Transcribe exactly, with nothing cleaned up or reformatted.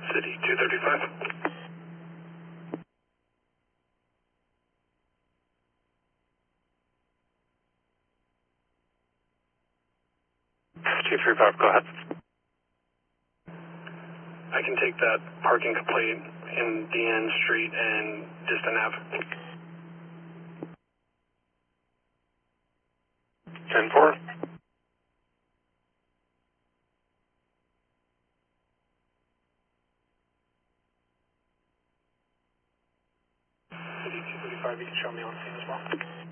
City two thirty-five. two three five, go ahead. I can take that parking complaint in D N Street and Distant Ave. ten four. City two thirty-five, you can show me on scene as well.